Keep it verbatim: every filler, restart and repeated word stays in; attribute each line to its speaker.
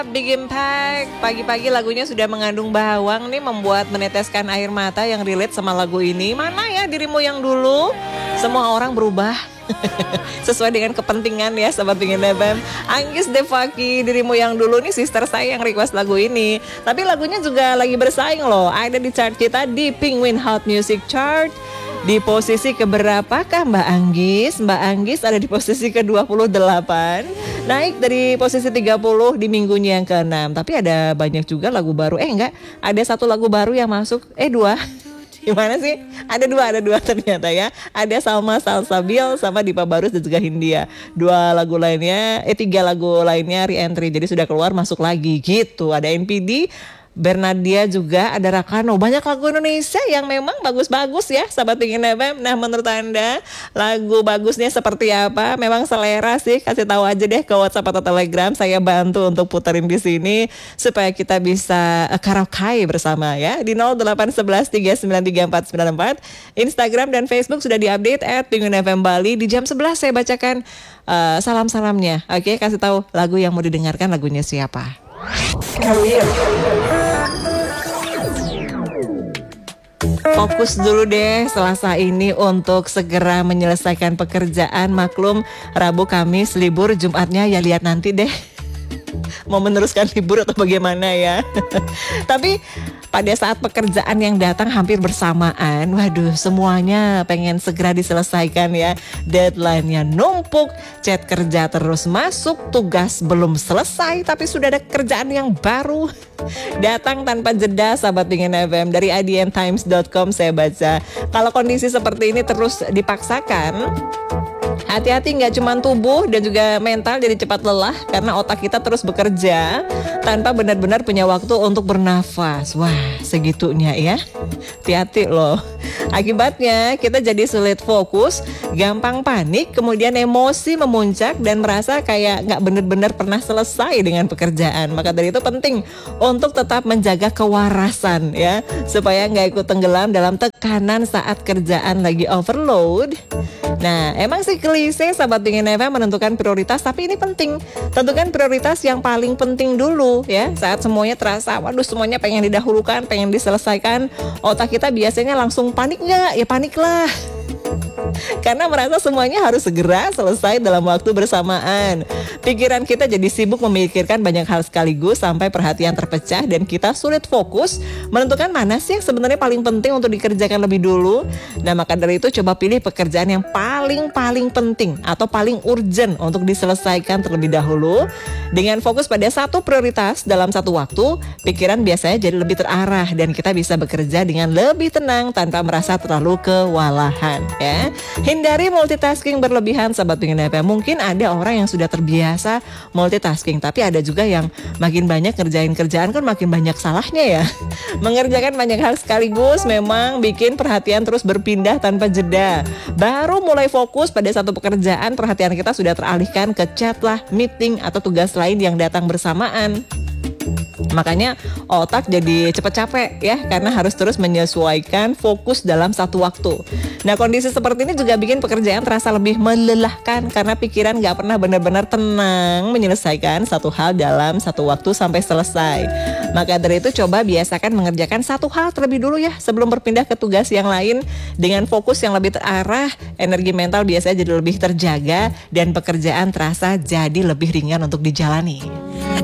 Speaker 1: Big Impact, pagi-pagi lagunya sudah mengandung bawang nih, membuat meneteskan air mata yang relate sama lagu ini. Mana ya dirimu yang dulu? Semua orang berubah sesuai dengan kepentingan ya Sobat Pingin F M. Anggis Devaki, dirimu yang dulu nih sister saya yang request lagu ini. Tapi lagunya juga lagi bersaing loh, ada di chart kita di Penguin Hot Music Chart. Di posisi keberapakah Mbak Anggis? Mbak Anggis ada di posisi ke dua puluh delapan. Naik dari posisi tiga puluh di minggunya yang keenam. Tapi ada banyak juga lagu baru. Eh enggak, ada satu lagu baru yang masuk. Eh dua. Gimana sih? Ada dua, ada dua ternyata ya. Ada Salma Salsabil sama Dipa Barus dan juga Hindia. Dua lagu lainnya, eh tiga lagu lainnya re-entry. Jadi sudah keluar masuk lagi gitu. Ada N P D, Bernadia juga, ada Rakano. Banyak lagu Indonesia yang memang bagus-bagus ya Sahabat Pingin F M. Nah menurut Anda lagu bagusnya seperti apa? Memang selera sih, kasih tahu aja deh ke WhatsApp atau Telegram. Saya bantu untuk puterin di sini supaya kita bisa uh, karaoke bersama ya. Di nol delapan satu satu tiga sembilan tiga empat sembilan empat. Instagram dan Facebook sudah diupdate at Penguin F M Bali. Di jam sebelas saya bacakan uh, salam-salamnya. Oke, kasih tahu lagu yang mau didengarkan, lagunya siapa. Career. Fokus dulu deh Selasa ini untuk segera menyelesaikan pekerjaan. Maklum Rabu Kamis libur, Jumatnya ya lihat nanti deh mau meneruskan libur atau bagaimana ya. Tapi pada saat pekerjaan yang datang hampir bersamaan, waduh semuanya pengen segera diselesaikan ya. Deadline-nya numpuk, chat kerja terus masuk, tugas belum selesai tapi sudah ada kerjaan yang baru datang tanpa jeda. Sahabat Pingin F M, dari I D N Times dot com saya baca, kalau kondisi seperti ini terus dipaksakan, hati-hati, nggak cuma tubuh dan juga mental jadi cepat lelah karena otak kita terus bekerja tanpa benar-benar punya waktu untuk bernafas. Wah, segitunya ya. Hati-hati loh. Akibatnya kita jadi sulit fokus, gampang panik, kemudian emosi memuncak dan merasa kayak nggak benar-benar pernah selesai dengan pekerjaan. Maka dari itu penting untuk tetap menjaga kewarasan ya, supaya nggak ikut tenggelam dalam tekanan saat kerjaan lagi overload. Nah, emang sih klise Sahabat Pingin F M menentukan prioritas, tapi ini penting. Tentukan prioritas yang paling penting dulu ya. Saat semuanya terasa, waduh semuanya pengen didahulukan, pengen diselesaikan, otak kita biasanya langsung panik nggak? Ya panik lah. Karena merasa semuanya harus segera selesai dalam waktu bersamaan. Pikiran kita jadi sibuk memikirkan banyak hal sekaligus sampai perhatian terpecah dan kita sulit fokus menentukan mana sih yang sebenarnya paling penting untuk dikerjakan lebih dulu. Nah maka dari itu coba pilih pekerjaan yang paling-paling penting atau paling urgent untuk diselesaikan terlebih dahulu. Dengan fokus pada satu prioritas dalam satu waktu, pikiran biasanya jadi lebih terarah dan kita bisa bekerja dengan lebih tenang tanpa merasa terlalu kewalahan ya. Hindari multitasking berlebihan Sahabat Pingin F M. Mungkin ada orang yang sudah terbiasa multitasking, tapi ada juga yang makin banyak ngerjain kerjaan kan makin banyak salahnya ya. Mengerjakan banyak hal sekaligus memang bikin perhatian terus berpindah tanpa jeda. Baru mulai fokus pada satu pekerjaan, perhatian kita sudah teralihkan ke chat lah, meeting atau tugas lain yang datang bersamaan. Makanya otak jadi cepat capek ya, karena harus terus menyesuaikan fokus dalam satu waktu. Nah kondisi seperti ini juga bikin pekerjaan terasa lebih melelahkan karena pikiran gak pernah benar-benar tenang menyelesaikan satu hal dalam satu waktu sampai selesai. Maka dari itu coba biasakan mengerjakan satu hal terlebih dulu ya sebelum berpindah ke tugas yang lain. Dengan fokus yang lebih terarah, energi mental biasanya jadi lebih terjaga dan pekerjaan terasa jadi lebih ringan untuk dijalani.